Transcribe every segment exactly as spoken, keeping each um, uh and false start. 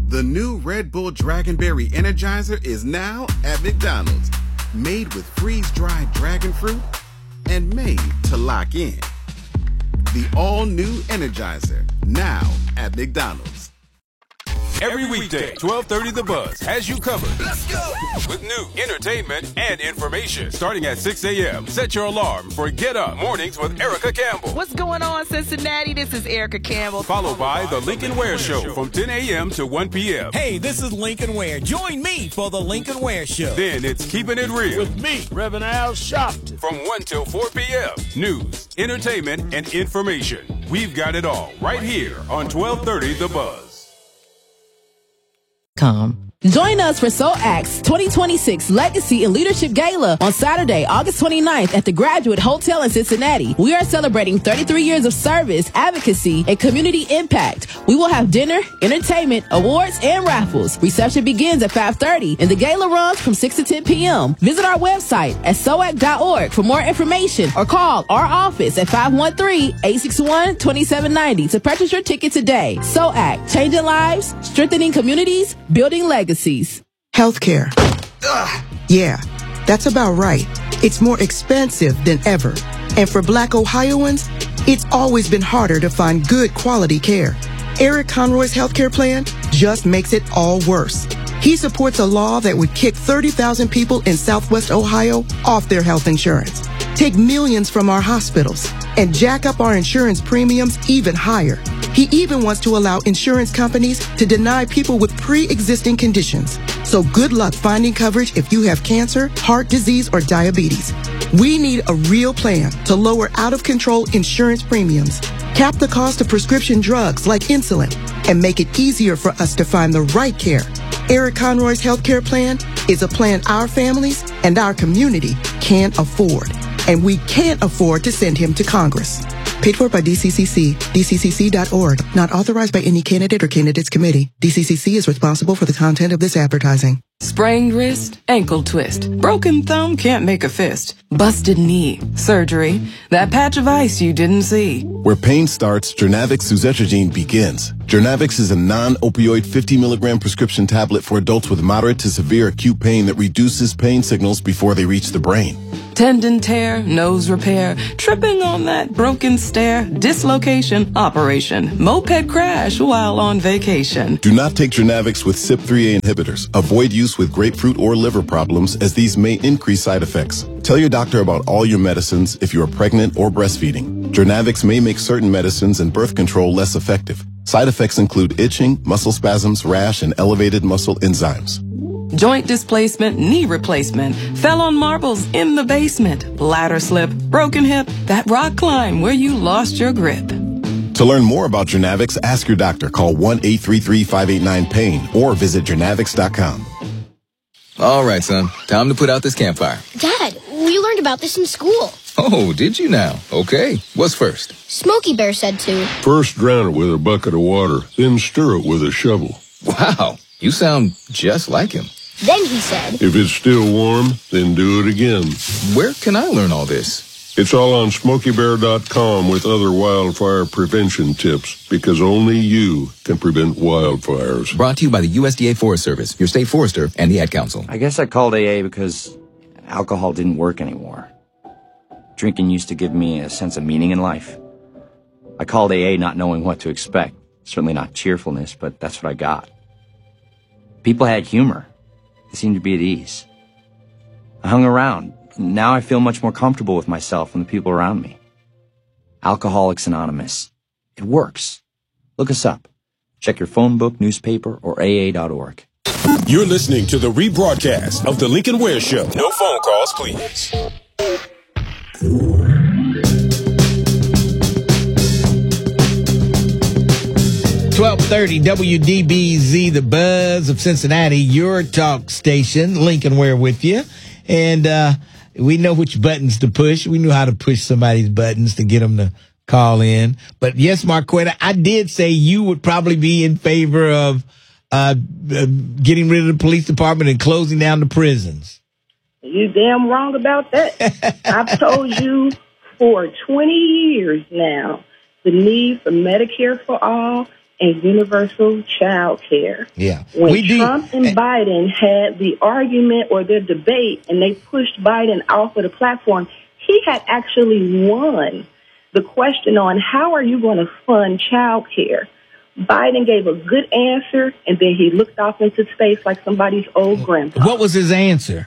The new Red Bull Dragonberry Energizer is now at McDonald's. Made with freeze-dried dragon fruit and made to lock in. The all-new Energizer, now at McDonald's. Every weekday, twelve thirty The Buzz has you covered. Let's go! With new entertainment and information. Starting at six a.m., set your alarm for Get Up Mornings with Erica Campbell. What's going on, Cincinnati? This is Erica Campbell. Followed by The Lincoln Ware Show from ten a.m. to one p.m. Hey, this is Lincoln Ware. Join me for The Lincoln Ware Show. Then it's Keeping It Real. With me, Reverend Al Sharpton. From one till four p.m. News, entertainment, and information. We've got it all right here on twelve thirty The Buzz. Com. Join us for S O A C's twenty twenty-six Legacy and Leadership Gala on Saturday, August twenty-ninth at the Graduate Hotel in Cincinnati. We are celebrating thirty-three years of service, advocacy, and community impact. We will have dinner, entertainment, awards, and raffles. Reception begins at five thirty, and the gala runs from six to ten p.m. Visit our website at S O A C dot org for more information or call our office at five one three, eight six one, two seven nine zero to purchase your ticket today. S O A C, changing lives, strengthening communities, building legacies. Healthcare. Ugh. Yeah, that's about right. It's more expensive than ever. And for Black Ohioans, it's always been harder to find good quality care. Eric Conroy's healthcare plan just makes it all worse. He supports a law that would kick thirty thousand people in Southwest Ohio off their health insurance, take millions from our hospitals, and jack up our insurance premiums even higher. He even wants to allow insurance companies to deny people with pre-existing conditions. So good luck finding coverage if you have cancer, heart disease, or diabetes. We need a real plan to lower out-of-control insurance premiums, cap the cost of prescription drugs like insulin, and make it easier for us to find the right care. Eric Conroy's healthcare plan is a plan our families and our community can afford. And we can't afford to send him to Congress. Paid for by D C C C, D C C C dot org. Not authorized by any candidate or candidates committee. D C C C is responsible for the content of this advertising. Sprained wrist, ankle twist, broken thumb, can't make a fist, busted knee, surgery, that patch of ice you didn't see. Where pain starts, Jernavix suzetrigine begins. Jernavix is a non-opioid fifty milligram prescription tablet for adults with moderate to severe acute pain that reduces pain signals before they reach the brain. Tendon tear, nose repair, tripping on that broken stair, dislocation, operation, moped crash while on vacation. Do not take Jernavix with C Y P three A inhibitors. Avoid use with grapefruit or liver problems, as these may increase side effects. Tell your doctor about all your medicines if you are pregnant or breastfeeding. Jernavix may make certain medicines and birth control less effective. Side effects include itching, muscle spasms, rash, and elevated muscle enzymes. Joint displacement, knee replacement, fell on marbles in the basement, ladder slip, broken hip, that rock climb where you lost your grip. To learn more about Jernavix, ask your doctor. Call one eight three three, five eight nine, pain or visit jernavix dot com. All right, son. Time to put out this campfire. Dad, we learned about this in school. Oh, did you now? Okay. What's first? Smokey Bear said to. First drown it with a bucket of water, then stir it with a shovel. Wow. You sound just like him. Then he said, if it's still warm, then do it again. Where can I learn all this? It's all on smokey bear dot com with other wildfire prevention tips, because only you can prevent wildfires. Brought to you by the U S D A Forest Service, your state forester, and the Ad Council. I guess I called A A because alcohol didn't work anymore. Drinking used to give me a sense of meaning in life. I called A A not knowing what to expect. Certainly not cheerfulness, but that's what I got. People had humor. They seemed to be at ease. I hung around. Now I feel much more comfortable with myself and the people around me. Alcoholics Anonymous. It works. Look us up. Check your phone book, newspaper, or A A dot org. You're listening to the rebroadcast of The Lincoln Ware Show. No phone calls, please. twelve thirty W D B Z, the Buzz of Cincinnati, your talk station. Lincoln Ware with you. And uh we know which buttons to push. We knew how to push somebody's buttons to get them to call in. But yes, Marquetta, I did say you would probably be in favor of uh, uh getting rid of the police department and closing down the prisons. You damn wrong about that. I've told you for twenty years now the need for Medicare for all and universal child care. Yeah. When we Trump do. and Biden had the argument or their debate and they pushed Biden off of the platform, he had actually won the question on how are you going to fund child care. Biden gave a good answer, and then he looked off into space like somebody's old grandpa. What was his answer?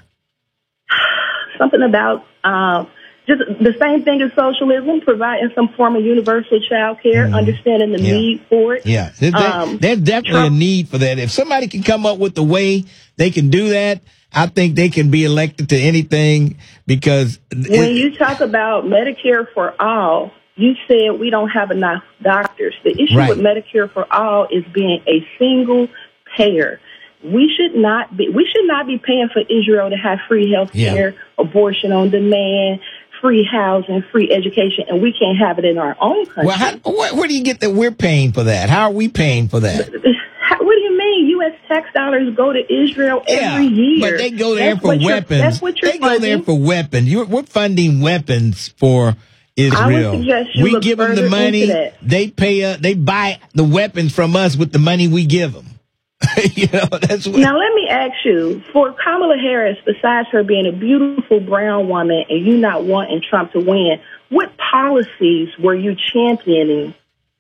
Something about uh, just the same thing as socialism, providing some form of universal child care, mm. understanding the yeah. need for it. Yeah, there's, um, there's definitely Trump, a need for that. If somebody can come up with the way they can do that, I think they can be elected to anything because... When it, you talk about Medicare for all, you said we don't have enough doctors. The issue right. with Medicare for all is being a single payer. We should not be we should not be paying for Israel to have free health care, yeah. abortion on demand, free housing, free education, and we can't have it in our own country. Well, how, where, where do you get that we're paying for that? How are we paying for that? How, what do you mean? U S tax dollars go to Israel yeah, every year. But they go there that's for weapons. That's what you're they funding. go there for weapons. You're, we're funding weapons for Israel. I would suggest you we look give them the money. They pay us. They buy the weapons from us with the money we give them. you know, that's what. Now, let me ask you, for Kamala Harris, besides her being a beautiful brown woman and you not wanting Trump to win, what policies were you championing?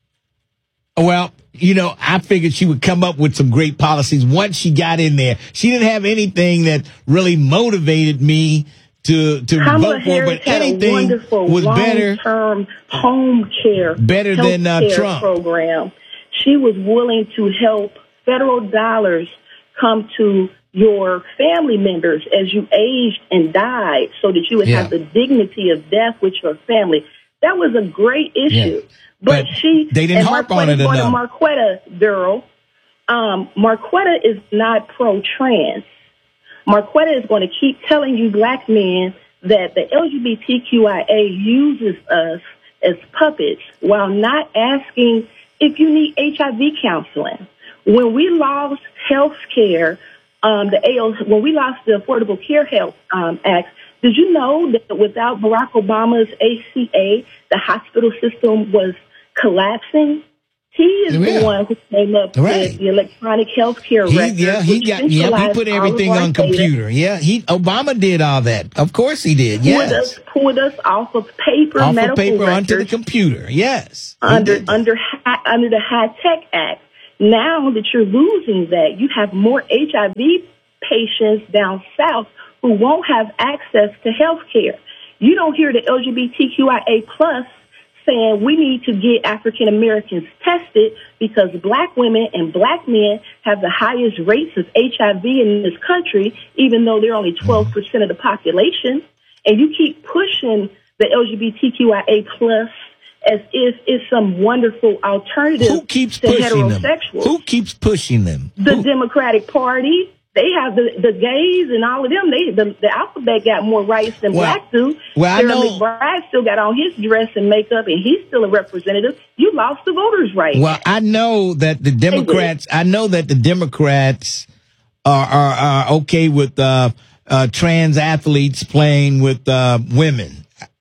Well, you know, I figured she would come up with some great policies once she got in there. She didn't have anything that really motivated me to to Kamala vote for, Harris but had anything a wonderful was better, long-term home care, better than uh, Trump program. She was willing to help federal dollars come to your family members as you aged and died, so that you would yeah. have the dignity of death with your family. That was a great issue. Yeah. But, but she they didn't harp on it enough. Marquetta, Daryl, um, Marquetta is not pro-trans. Marquetta is going to keep telling you black men that the L G B T Q I A uses us as puppets while not asking if you need H I V counseling. When we lost health care, um, the A L, when we lost the Affordable Care Health um, Act, did you know that without Barack Obama's A C A, the hospital system was collapsing? He is yeah. the one who came up right. with the electronic health care he, record. Yeah, he got. Yeah, he put everything on computer. Data. Yeah, he Obama did all that. Of course, he did. Yes, pulled us, pulled us off of paper, off medical of paper records, onto the computer. Yes, under under under the High Tech Act. Now that you're losing that, you have more H I V patients down south who won't have access to health care. You don't hear the L G B T Q I A plus saying we need to get African Americans tested because black women and black men have the highest rates of H I V in this country, even though they're only twelve percent of the population. And you keep pushing the L G B T Q I A plus as if it's some wonderful alternative Who keeps to pushing heterosexuals. them? Who keeps pushing them? The Who? Democratic Party. They have the, the gays and all of them. They the, the alphabet got more rights than well, black do. Well, Jeremy I know. McBride still got on his dress and makeup, and he's still a representative. You lost the voters' right. Well, I know that the Democrats. I know that the Democrats are are, are okay with uh, uh, trans athletes playing with uh, women.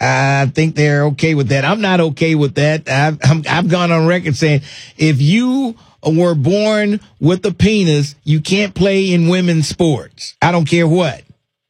I think they're okay with that. I'm not okay with that. I've, I'm, I've gone on record saying if you were born with a penis, you can't play in women's sports. I don't care what.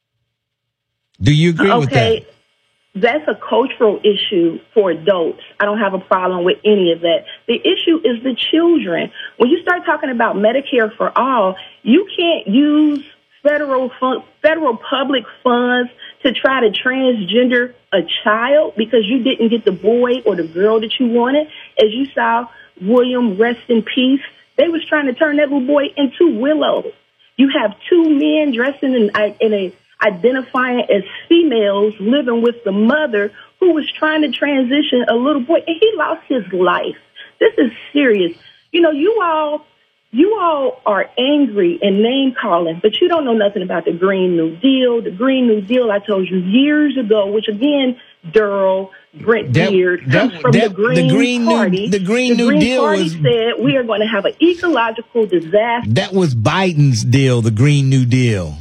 Do you agree okay. with that? That's a cultural issue for adults. I don't have a problem with any of that. The issue is the children. When you start talking about Medicare for all, you can't use federal fun- federal public funds to try to transgender a child because you didn't get the boy or the girl that you wanted. As you saw, William, rest in peace, they was trying to turn that little boy into Willow. You have two men dressing in, in a identifying as females living with the mother who was trying to transition a little boy, and he lost his life. This is serious. You know, you all You all are angry and name-calling, but you don't know nothing about the Green New Deal. The Green New Deal, I told you years ago, which again, Durrell, Brent That- Beard, that- comes from that- the Green, the Green New- Party. the Green New Green Deal Party was- said we are going to have an ecological disaster. That was Biden's deal, the Green New Deal.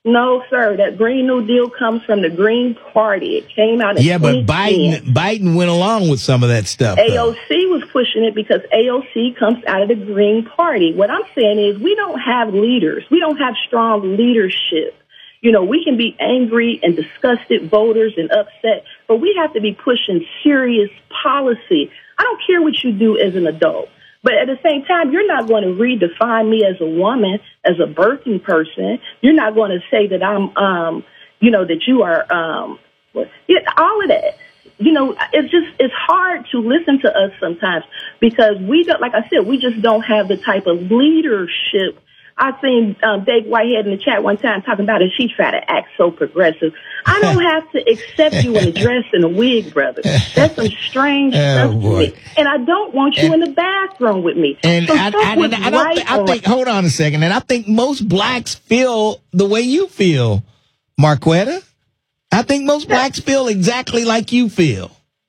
No, sir. That Green New Deal comes from the Green Party. It came out in Yeah, but twenty ten. Biden Biden went along with some of that stuff. A O C was pushing it because A O C comes out of the Green Party. What I'm saying is we don't have leaders. We don't have strong leadership. You know, we can be angry and disgusted voters and upset, but we have to be pushing serious policy. I don't care what you do as an adult. But at the same time, you're not going to redefine me as a woman, as a birthing person. You're not going to say that I'm, um, you know, that you are, um, yeah, all of that. You know, it's just, it's hard to listen to us sometimes because we don't, like I said, we just don't have the type of leadership. I seen um, Dave Whitehead in the chat one time talking about it. She tried to act so progressive. I don't have to accept you in a dress and a wig, brother. That's some strange Oh, stuff to boy. me. And I don't want you And- in the bathroom with me. And So I, fuck I, what's I, I don't right think, I or- think, hold on a second. And I think most blacks feel the way you feel, Marquetta. I think most blacks feel exactly like you feel.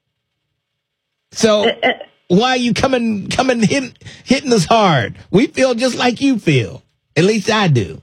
So why are you coming, coming, hitting, hitting us hard? We feel just like you feel. At least I do.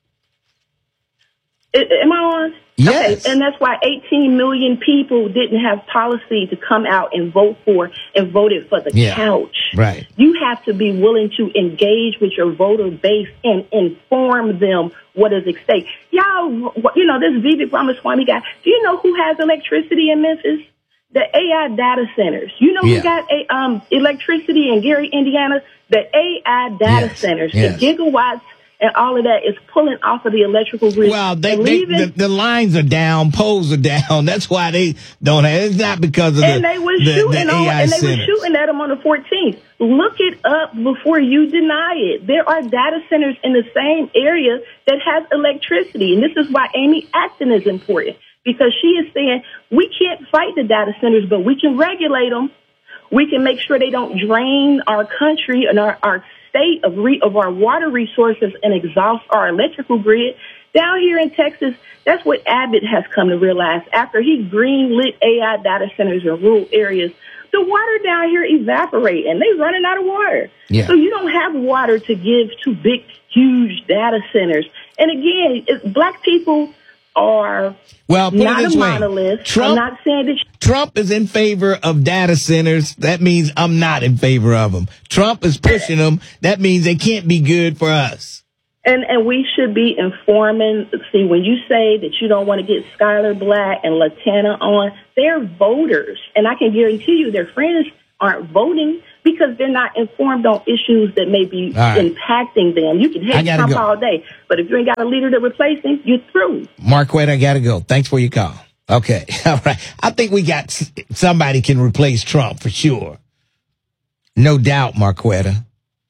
I- Am I on? Yes. Okay, and that's why eighteen million people didn't have policy to come out and vote for and voted for the Yeah. couch. Right. You have to be willing to engage with your voter base and inform them what is at stake. Y'all, you know, this Vivek Ramaswamy guy, do you know who has electricity in Memphis? The A I data centers. You know Yeah. who got a, um, electricity in Gary, Indiana? The A I data Yes, centers. yes. The gigawatts and all of that is pulling off of the electrical grid. Well, they, and they leaving- the, the lines are down, poles are down. That's why they don't have. It's not because of the, and they were the, shooting the on, A I and they centers. were shooting at them on the fourteenth. Look it up before you deny it. There are data centers in the same area that has electricity, and this is why Amy Acton is important because she is saying we can't fight the data centers, but we can regulate them. We can make sure they don't drain our country and our, our state of re, of our water resources and exhaust our electrical grid. Down here in Texas, that's what Abbott has come to realize after he greenlit A I data centers in rural areas. The water down here evaporates and they're running out of water. Yeah. So you don't have water to give to big, huge data centers. And again, it's, black people are Well, put not it this a way. monolith. Trump, I'm not saying that. Trump is in favor of data centers. That means I'm not in favor of them. Trump is pushing them. That means they can't be good for us. And and we should be informing. See, when you say that you don't want to get Skylar Black and Latana on, they're voters. And I can guarantee you their friends aren't voting because they're not informed on issues that may be All right. impacting them. You can I hate gotta Trump go. all day, but if you ain't got a leader to replace him, you're through. Marquette, I gotta go. Thanks for your call. Okay. All right. I think we got s- somebody can replace Trump for sure. No doubt, Marquetta.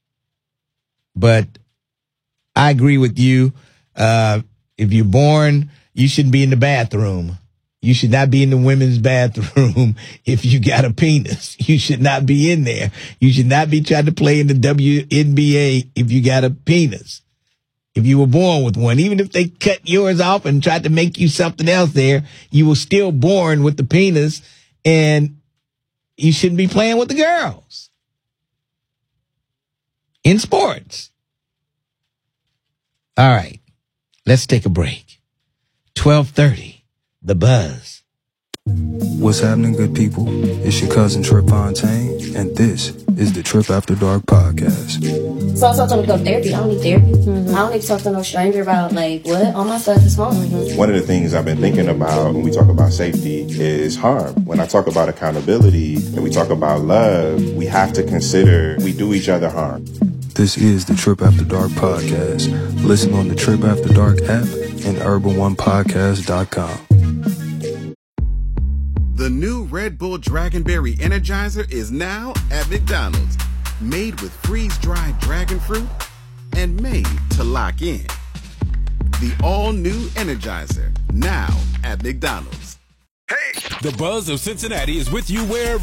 But I agree with you. Uh, if you're born, you shouldn't be in the bathroom. You should not be in the women's bathroom if you got a penis. You should not be in there. You should not be trying to play in the W N B A if you got a penis. If you were born with one, even if they cut yours off and tried to make you something else there, you were still born with the penis, and you shouldn't be playing with the girls in sports. All right, let's take a break. twelve thirty, The Buzz. What's happening, good people? It's your cousin Trip Fontaine, and this is the Trip After Dark podcast. So I told them to go to therapy. I don't need therapy. Mm-hmm. I don't need to talk to no stranger about, like, what? All my stuff is fine. Mm-hmm. One of the things I've been thinking about when we talk about safety is harm. When I talk about accountability and we talk about love, we have to consider we do each other harm. This is the Trip After Dark podcast. Listen on the Trip After Dark app and urban one podcast dot com. The new Red Bull Dragonberry Energizer is now at McDonald's. Made with freeze-dried dragon fruit and made to lock in. The all-new Energizer, now at McDonald's. The Buzz of Cincinnati is with you wherever